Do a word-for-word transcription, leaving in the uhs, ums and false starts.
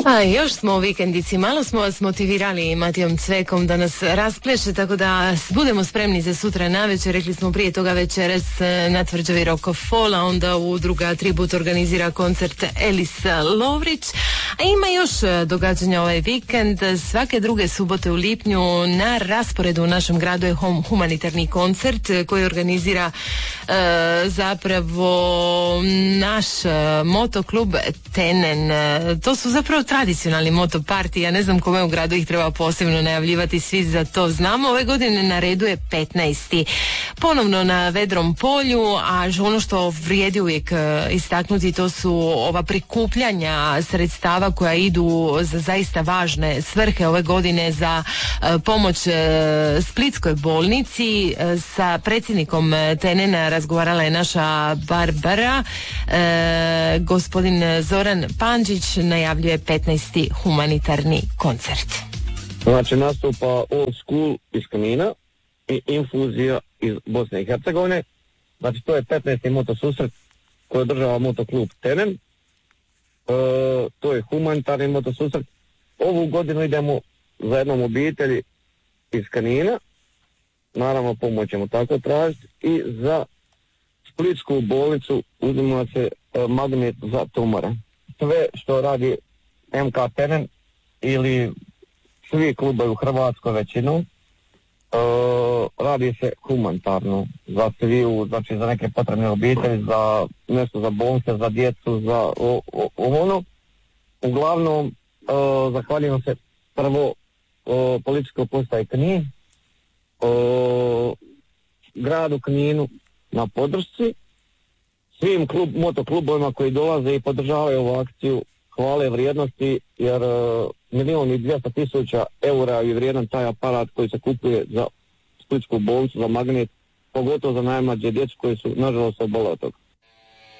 A još smo u vikendici, malo smo vas motivirali Matijom Cvekom da nas raspleše, tako da budemo spremni za sutra navečer. Rekli smo prije toga večeras na tvrđavi Rokofola, onda Udruga Tribut organizira koncert Elis Lovrić. A ima još događanja ovaj vikend. Svake druge subote u lipnju na rasporedu u našem gradu je humanitarni koncert koji organizira e, zapravo naš motoklub Tenen. To su zapravo tradicionalni motoparti, ja ne znam kome u gradu ih treba posebno najavljivati, svi za to znamo. Ove godine na redu je petnaesti. Ponovno na Vedrom polju, a ono što vrijedi uvijek istaknuti, to su ova prikupljanja sredstava koja idu za zaista važne svrhe ove godine za pomoć Splitskoj bolnici. Sa predsjednikom Tenena razgovarala je naša Barbara. E, gospodin Zoran Panđić najavljuje petnaesti humanitarni koncert. Znači nastupa Old School iz Knina i Infuzija iz Bosne i Hercegovine. Znači to je petnaesti motosusret koji održava motoklub Tenen. E, to je humanitarni motosusret. Ovu godinu idemo za jednom obitelji iz Knina. Naravno pomoć ćemo tako tražiti. I za Splitsku bolnicu uzima se e, magnet za tumore. Sve što radi M K Tenen ili svi klubovi u Hrvatskoj većinu, e, radi se humanitarno za sviju, znači za neke potrebne obitelji, za nešto za bolnice, za djecu, za o, o, ono. Uglavnom, e, zahvaljujem se prvo e, policijskoj postaji Knin, e, gradu Kninu na podršci, svim klub, motoklubovima koji dolaze i podržavaju ovu akciju, hvale vrijednosti, jer uh, milijon i dvjesto tisuća eura je vrijedan taj aparat koji se kupuje za Splitsku bolnicu, za magnet, pogotovo za najmlađe djecu koji su nažalost oboljeli od toga.